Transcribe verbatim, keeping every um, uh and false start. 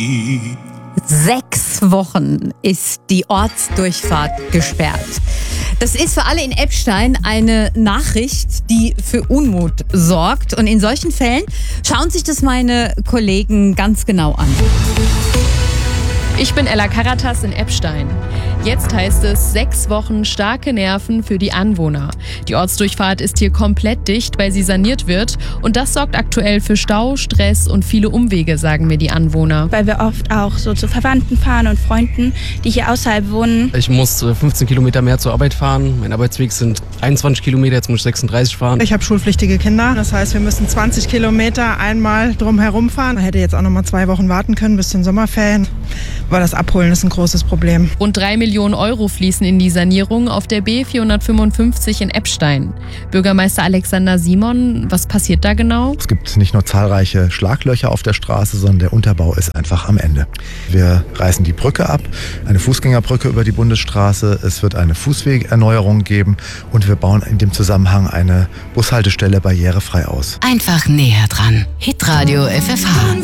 Sechs Wochen ist die Ortsdurchfahrt gesperrt. Das ist für alle in Eppstein eine Nachricht, die für Unmut sorgt. Und in solchen Fällen schauen sich das meine Kollegen ganz genau an. Ich bin Ella Karatas in Eppstein. Jetzt heißt es sechs Wochen starke Nerven für die Anwohner. Die Ortsdurchfahrt ist hier komplett dicht, weil sie saniert wird. Und das sorgt aktuell für Stau, Stress und viele Umwege, sagen mir die Anwohner. Weil wir oft auch so zu Verwandten fahren und Freunden, die hier außerhalb wohnen. Ich muss fünfzehn Kilometer mehr zur Arbeit fahren. Mein Arbeitsweg sind einundzwanzig Kilometer, jetzt muss ich sechsunddreißig fahren. Ich habe schulpflichtige Kinder, das heißt, wir müssen zwanzig Kilometer einmal drum herum fahren. Ich hätte jetzt auch noch mal zwei Wochen warten können bis zu den Sommerferien. Aber das Abholen ist ein großes Problem. Rund drei Millionen Euro fließen in die Sanierung auf der B vierhundertfünfundfünfzig in Eppstein. Bürgermeister Alexander Simon, was passiert da genau? Es gibt nicht nur zahlreiche Schlaglöcher auf der Straße, sondern der Unterbau ist einfach am Ende. Wir reißen die Brücke ab, eine Fußgängerbrücke über die Bundesstraße. Es wird eine Fußwegerneuerung geben und wir bauen in dem Zusammenhang eine Bushaltestelle barrierefrei aus. Einfach näher dran. Hitradio F F H.